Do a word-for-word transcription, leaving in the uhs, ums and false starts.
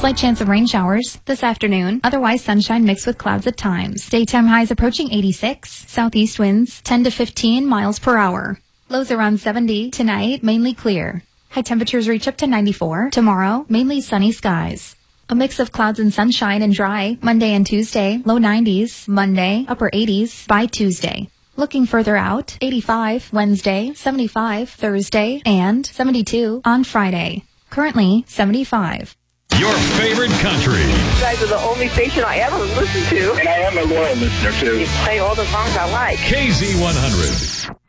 Slight chance of rain showers this afternoon. Otherwise, sunshine mixed with clouds at times. Daytime highs approaching eighty-six. Southeast winds ten to fifteen miles per hour. Lows around seventy. Tonight, mainly clear. High temperatures reach up to ninety-four. Tomorrow, mainly sunny skies. A mix of clouds and sunshine and dry. Monday and Tuesday, low nineties. Monday, upper eighties by Tuesday. Looking further out, eighty-five Wednesday, seventy-five Thursday, and seventy-two on Friday. Currently, seventy-five. Your favorite country. You guys are the only station I ever listen to. And I am a loyal listener, too. You play all the songs I like. K Z one hundred.